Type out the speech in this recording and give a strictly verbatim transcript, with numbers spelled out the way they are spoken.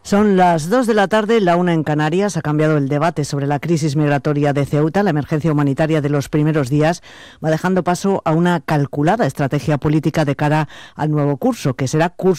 Son las dos de la tarde, la una en Canarias. Ha cambiado el debate sobre la crisis migratoria de Ceuta. La emergencia humanitaria de los primeros días va dejando paso a una calculada estrategia política de cara al nuevo curso, que será curso